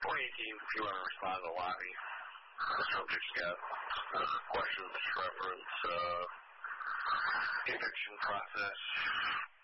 2018, if you want to respond to the lobby. The subject's got questions, reference, eviction process,